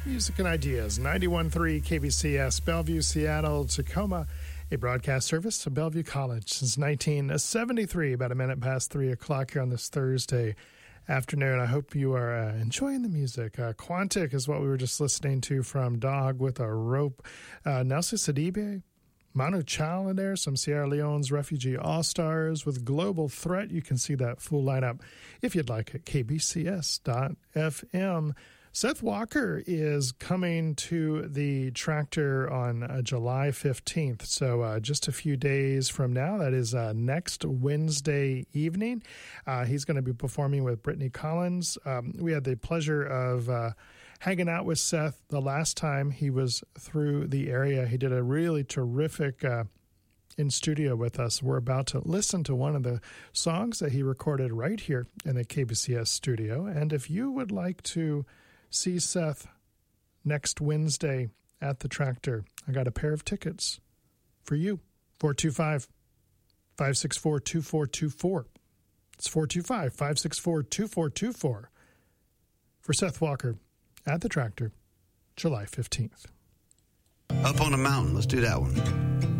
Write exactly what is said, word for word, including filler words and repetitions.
Music and Ideas, ninety-one point three K B C S, Bellevue, Seattle, Tacoma, a broadcast service of Bellevue College since nineteen seventy-three, about a minute past three o'clock here on this Thursday afternoon. I hope you are uh, enjoying the music. Uh, Quantic is what we were just listening to from Dog with a Rope. Uh, Nelson Sidibe, Manu Chao in there, some Sierra Leone's Refugee All-Stars with Global Threat. You can see that full lineup if you'd like at k b c s dot f m. Seth Walker is coming to the Tractor on uh, July fifteenth, so uh, just a few days from now. That is uh, next Wednesday evening. Uh, he's going to be performing with Brittany Collins. Um, we had the pleasure of uh, hanging out with Seth the last time he was through the area. He did a really terrific uh, in studio with us. We're about to listen to one of the songs that he recorded right here in the K B C S studio, and if you would like to see Seth next Wednesday at the Tractor, I got a pair of tickets for you. four two five, five six four, two four two four. It's four two five, five six four, two four two four for Seth Walker at the Tractor, July fifteenth. Up on a Mountain. Let's do that one.